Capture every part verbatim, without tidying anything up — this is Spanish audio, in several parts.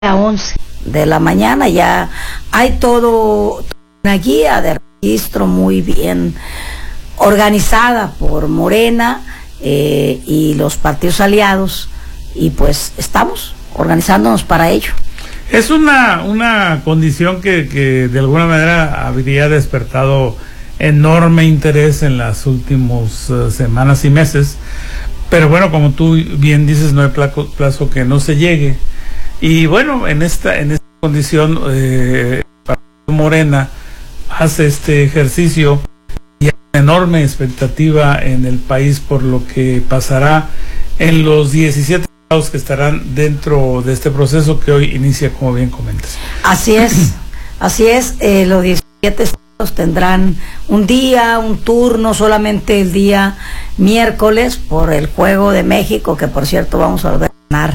a once de la mañana. Ya hay todo, una guía de registro muy bien organizada por Morena eh, y los partidos aliados, y pues estamos organizándonos para ello. Es una, una condición que, que de alguna manera habría despertado enorme interés en las últimas uh, semanas y meses, pero bueno, como tú bien dices, no hay plazo, plazo que no se llegue. Y bueno, en esta, en esta condición, eh, Morena hace este ejercicio y hay una enorme expectativa en el país por lo que pasará en los diecisiete estados que estarán dentro de este proceso que hoy inicia, como bien comentas. Así es, así es, eh, los diecisiete estados tendrán un día, un turno, solamente el día miércoles por el Juego de México, que por cierto vamos a volver a ganar.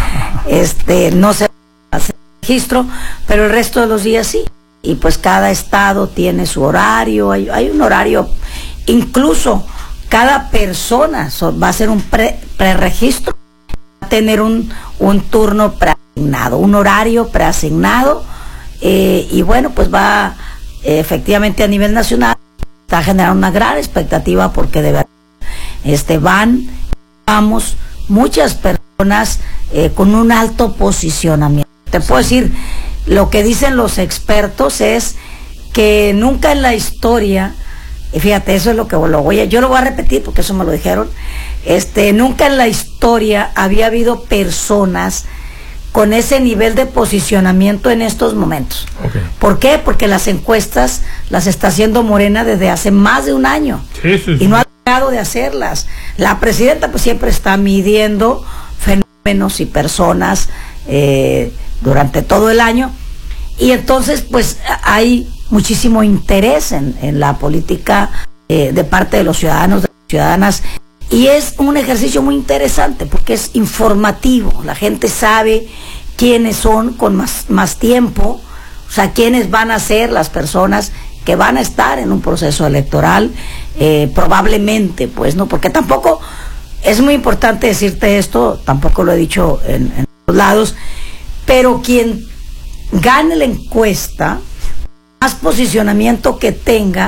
Este, no se hace registro, pero el resto de los días sí. Y pues cada estado tiene su horario, hay, hay un horario, incluso cada persona so, va a hacer un pre, preregistro, va a tener un, un turno preasignado, un horario preasignado, eh, y bueno, pues va eh, efectivamente a nivel nacional, está generando una gran expectativa porque de verdad este, van, vamos, muchas personas eh, con un alto posicionamiento. Te puedo decir, lo que dicen los expertos es que nunca en la historia, y fíjate, eso es lo que lo voy a, yo lo voy a repetir porque eso me lo dijeron, este, nunca en la historia había habido personas con ese nivel de posicionamiento en estos momentos. Okay. ¿Por qué? Porque las encuestas las está haciendo Morena desde hace más de un año. Sí, sí, sí. Y no ha dejado de hacerlas. La presidenta pues siempre está midiendo fenómenos y personas eh, durante todo el año, y entonces pues hay muchísimo interés en, en la política eh, de parte de los ciudadanos, de las ciudadanas, y es un ejercicio muy interesante porque es informativo. La gente sabe quiénes son con más, más tiempo, o sea, quiénes van a ser las personas que van a estar en un proceso electoral, eh, probablemente, pues, ¿no? Porque tampoco, es muy importante decirte esto, tampoco lo he dicho en, en los lados, pero quien gane la encuesta, más posicionamiento que tenga,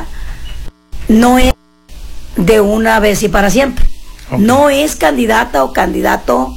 no es de una vez y para siempre. Okay. No es candidata o candidato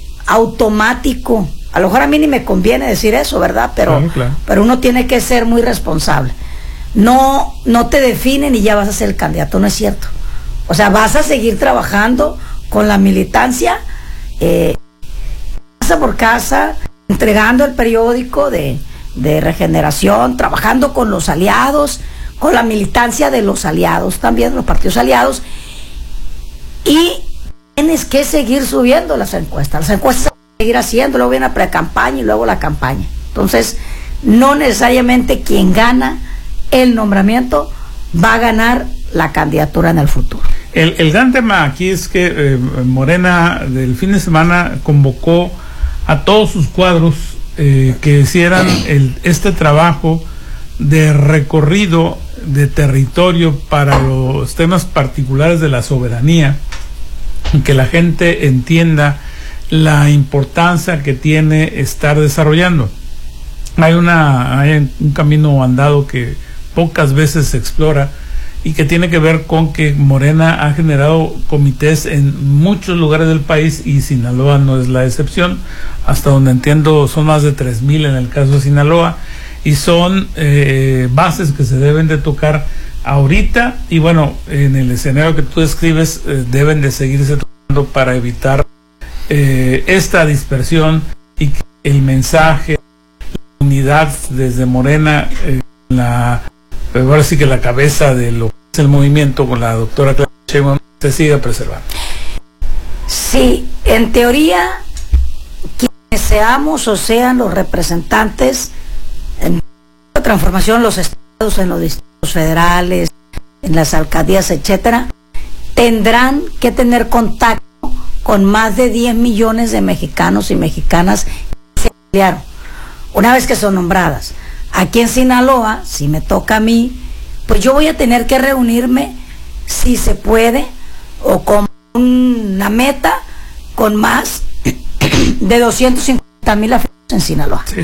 automático. A lo mejor a mí ni me conviene decir eso, ¿verdad? Pero, claro, claro. pero uno tiene que ser muy responsable. No, no te definen y ya vas a ser el candidato, no es cierto. O sea, vas a seguir trabajando con la militancia, eh, casa por casa, entregando el periódico de, de Regeneración, trabajando con los aliados, con la militancia de los aliados, también los partidos aliados, y tienes que seguir subiendo las encuestas. Las encuestas van a seguir haciendo, luego viene la pre-campaña y luego la campaña. Entonces, no necesariamente quien gana el nombramiento va a ganar la candidatura en el futuro. El, el gran tema aquí es que eh, Morena del fin de semana convocó a todos sus cuadros eh, que hicieran el, este trabajo de recorrido de territorio para los temas particulares de la soberanía, que la gente entienda la importancia que tiene estar desarrollando. Hay una hay un camino andado que pocas veces se explora y que tiene que ver con que Morena ha generado comités en muchos lugares del país, y Sinaloa no es la excepción. Hasta donde entiendo son más de tres mil en el caso de Sinaloa, y son eh, bases que se deben de tocar ahorita, y bueno, en el escenario que tú describes eh, deben de seguirse tocando para evitar eh, esta dispersión y que el mensaje, la unidad desde Morena, eh, la ahora sí que la cabeza de lo que es el movimiento con la doctora Claudia Sheinbaum se siga preservando. Sí, en teoría, quienes seamos o sean los representantes en la transformación, los estados, en los distritos federales, en las alcaldías, etcétera, tendrán que tener contacto con más de diez millones de mexicanos y mexicanas que se afiliaron una vez que son nombradas. Aquí en Sinaloa, si me toca a mí, pues yo voy a tener que reunirme, si se puede, o con una meta con más de doscientos cincuenta mil afiliados. en Sinaloa. Sí.